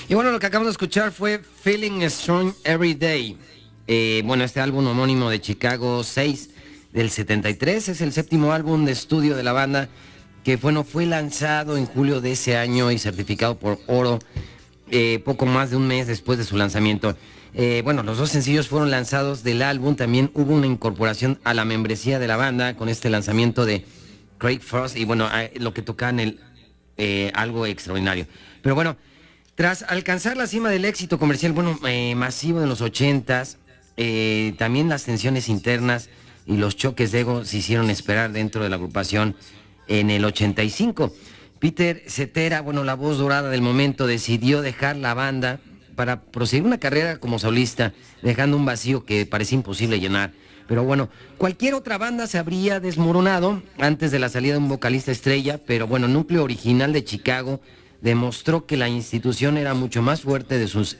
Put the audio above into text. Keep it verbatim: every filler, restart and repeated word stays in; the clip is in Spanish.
Y bueno, lo que acabamos de escuchar fue Feeling Strong Every Day. Eh, bueno, este álbum homónimo de Chicago seis del setenta y tres es el séptimo álbum de estudio de la banda que bueno, fue lanzado en julio de ese año y certificado por oro eh, poco más de un mes después de su lanzamiento. Eh, bueno, los dos sencillos fueron lanzados del álbum. También hubo una incorporación a la membresía de la banda con este lanzamiento de Craig Frost y bueno, lo que tocaban el eh, algo extraordinario. Pero bueno, tras alcanzar la cima del éxito comercial, bueno, eh, masivo de los ochentas, eh, también las tensiones internas y los choques de ego se hicieron esperar dentro de la agrupación en el ochenta y cinco. Peter Cetera, bueno, la voz dorada del momento, decidió dejar la banda para proseguir una carrera como solista, dejando un vacío que parecía imposible llenar. Pero bueno, cualquier otra banda se habría desmoronado antes de la salida de un vocalista estrella, pero bueno, Núcleo Original de Chicago demostró que la institución era mucho más fuerte de sus